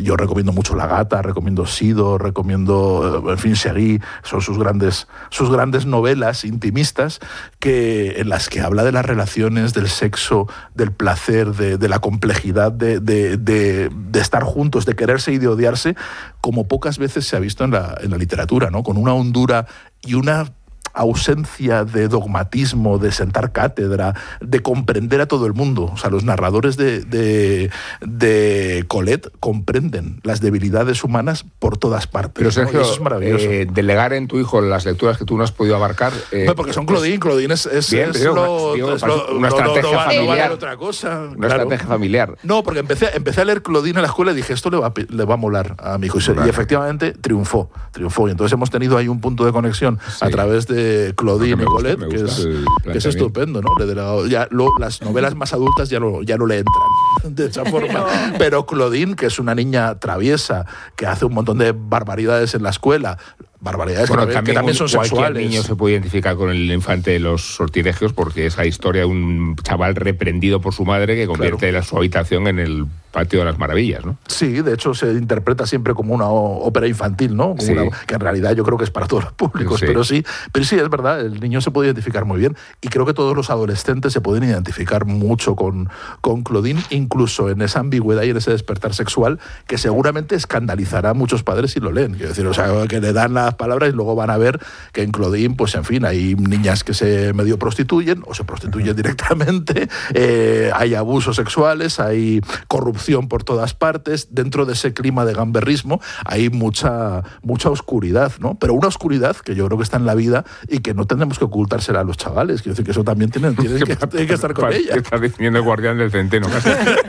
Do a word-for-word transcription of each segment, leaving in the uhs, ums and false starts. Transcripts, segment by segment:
yo recomiendo mucho La Gata, recomiendo Sido, recomiendo, en fin, Seguí, son sus grandes, sus grandes novelas intimistas que, en las que habla de las relaciones, del sexo, del placer, de, de la complejidad de, de, de, de estar juntos, de quererse y de odiarse, como pocas veces se ha visto en la, en la literatura, ¿no? Con una hondura y una ausencia de dogmatismo, de sentar cátedra, de comprender a todo el mundo. O sea, los narradores de, de, de Colette comprenden las debilidades humanas por todas partes. Pero Sergio, ¿no? Eso es maravilloso. Eh, delegar en tu hijo las lecturas que tú no has podido abarcar... Eh, no, porque son Claudine, Claudine es, es, bien, es digo, lo, digo, es lo, una no, estrategia no, no, familiar. No va a haber otra cosa. Una claro. estrategia familiar. No, porque empecé, empecé a leer Claudine en la escuela y dije, esto le va, le va a molar a mi hijo. Y, se, claro. y efectivamente triunfó, triunfó. Y entonces hemos tenido ahí un punto de conexión sí. a través de Claudine y Colette, gusta, que, es, que es estupendo, ¿no? Le ya, lo, las novelas más adultas ya no, ya no le entran de esa forma. Pero... Pero Claudine, que es una niña traviesa, que hace un montón de barbaridades en la escuela, barbaridades bueno, que, también, que también son cualquier sexuales. Cualquier niño se puede identificar con el infante de los sortilegios porque es la historia de un chaval reprendido por su madre que convierte claro. su habitación en el patio de las maravillas, ¿no? Sí, de hecho se interpreta siempre como una ópera infantil, ¿no? Como sí. una, que en realidad yo creo que es para todos los públicos, sí. pero sí, pero sí, es verdad, el niño se puede identificar muy bien y creo que todos los adolescentes se pueden identificar mucho con, con Claudine, incluso en esa ambigüedad y en ese despertar sexual que seguramente escandalizará a muchos padres si lo leen. Quiero decir, o sea, que le dan las palabras y luego van a ver que en Claudine, pues en fin, hay niñas que se medio prostituyen o se prostituyen directamente, eh, hay abusos sexuales, hay corrupción por todas partes, dentro de ese clima de gamberrismo hay mucha, mucha oscuridad, ¿no? Pero una oscuridad que yo creo que está en la vida y que no tendremos que ocultársela a los chavales. Quiero decir que eso también tienen, tienen, que, tienen que estar con ella. ¿Qué estás diciendo el guardián del centeno? Casi.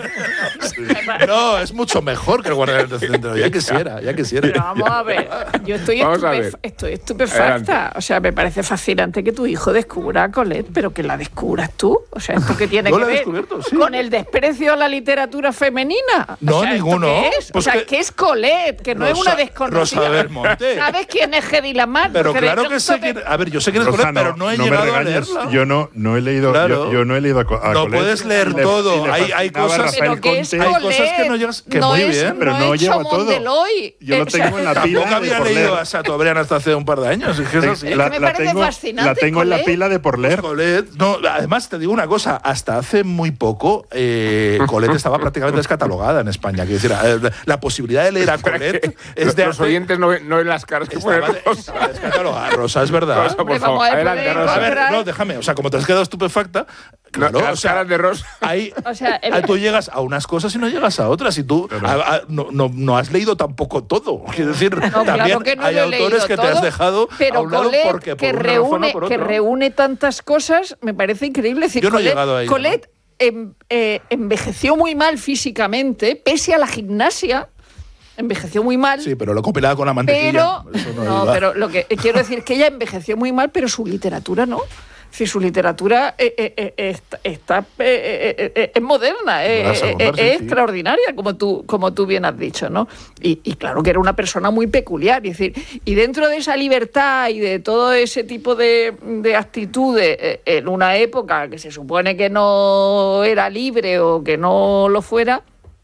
No, es mucho mejor que el guardián del centeno. Ya quisiera, ya quisiera. Pero vamos a ver, yo estoy, estupef estoy estupefacta. Adelante. O sea, me parece fascinante que tu hijo descubra a Colette, pero que la descubras tú. O sea, ¿esto qué tiene ¿No que la ver sí. con el desprecio a la literatura femenina? No, o sea, ninguno. ¿qué es? Pues o sea, que... ¿qué es Colette? Que no Rosa, es una desconocida. Rosa Belmonte. ¿Sabes quién es Hedy Lamarr? Pero Porque claro que sé quién... A ver, yo sé quién es Colette, no, pero no he no llegado a leerla. Yo no, no he leído claro. yo, yo no he leído a, a No Colette. puedes leer le, todo. le hay, hay cosas, pero que es hay cosas que no llegas... Que no muy es, bien. Pero no, no llego a todo. Deloy. Yo lo tengo en la pila. Tampoco había de leído a Chateaubriand hasta hace un par de años. Es que, es así. La, es que me la parece tengo, fascinante. La tengo Colette. en la pila de por leer. Pues Colette, no, además te digo una cosa, hasta hace muy poco eh, Colette estaba prácticamente descatalogada en España. Quiero decir, la, la posibilidad de leer a Colette es de los hace... oyentes no ven, no ven las caras que ponen Rosa. Descatalogada, Rosa, es verdad. Rosa, por favor, adelante, Rosa. A ver, no, déjame, o sea, como te has quedado estupefacta, claro, no, las o sea, caras de Rosa. Ahí, o sea, el... tú llegas a unas cosas y no llegas a otras, y tú claro. a, a, no, no, no has leído tampoco todo. Quiero decir, no, también claro que no hay autores que todo, te has dejado pero a un lado Colette, porque que por una reúne, razón o por otra. que reúne tantas cosas, me parece increíble. Es decir, Yo no he Colette, llegado a ello, Colette ¿no? em, eh, envejeció muy mal físicamente, pese a la gimnasia. Envejeció muy mal. Sí, pero lo compilaba con la mantequilla. Pero, Eso no, no, pero lo que quiero decir es que ella envejeció muy mal, pero su literatura no. Si su literatura eh, eh, eh, está, está eh, eh, eh, es moderna, eh, eh, eh, es sí, extraordinaria, como tú, como tú bien has dicho, ¿no? Y, y claro que era una persona muy peculiar, es decir, y dentro de esa libertad y de todo ese tipo de, de actitudes eh, en una época que se supone que no era libre o que no lo fuera,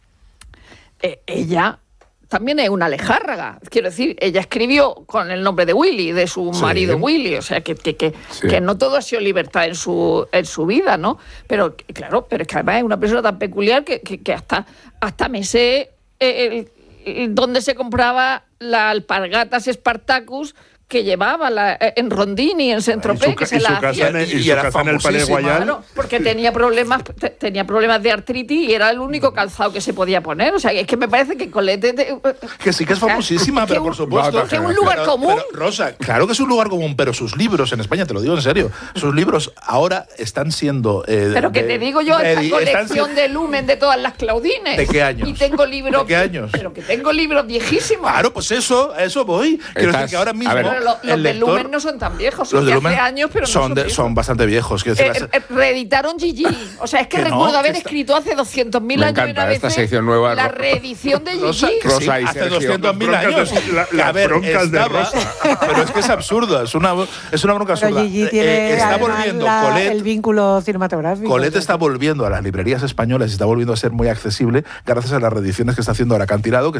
eh, ella también es una lejárraga. Quiero decir, ella escribió con el nombre de Willy, de su sí. marido Willy, o sea, que, que, que, sí. que no todo ha sido libertad en su, en su vida, ¿no? Pero, claro, pero es que además es una persona tan peculiar que, que, que hasta, hasta me sé el, el, dónde se compraba la alpargatas Spartacus que llevaba la, en Rondini, en Saint-Tropez, que se la hacía. En el, y, y su casa en el Palais Royal. Claro, porque tenía problemas, tenía problemas de artritis y era el único calzado que se podía poner. O sea, es que me parece que Colette... Te, que sí que es famosísima, o sea, pero por supuesto... Que es un lugar pero, común. Pero, Rosa, claro que es un lugar común, pero sus libros en España, te lo digo en serio, sus libros ahora están siendo... Eh, pero que de, te digo yo, de, esta de, colección de Lumen de todas las Claudines. ¿De qué años? Y tengo libros... ¿De qué años? Pero que tengo libros viejísimos. Claro, pues eso, a eso voy. Quiero decir que ahora mismo... Ver, pero lo, los el de lector, Lumen no son tan viejos, son los de de Lumen hace años, pero no son, son, de, son bastante viejos. Quiero decir, eh, eh, reeditaron Gigi. O sea, es que, que recuerdo no, haber que escrito hace doscientos mil años encanta, una esta vez sección nueva, la reedición de Gigi. Rosa, Rosa sí, y hace Sergio. doscientos mil años. De, la, que, a ver, broncas estaba, de Rosa. Pero es que es absurdo, es una, es una bronca absurda. Pero Gigi tiene eh, está volviendo la, Colette, el vínculo cinematográfico. Colette está volviendo a las librerías españolas y está volviendo a ser muy accesible gracias a las reediciones que está haciendo ahora Acantilado, que